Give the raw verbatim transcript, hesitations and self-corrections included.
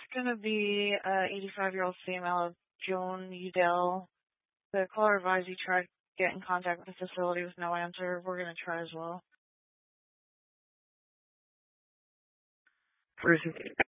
going to be an eighty-five-year-old female, Joan Udell. The caller advised you tried to get in contact with the facility with no answer. We're going to try as well. Bruce,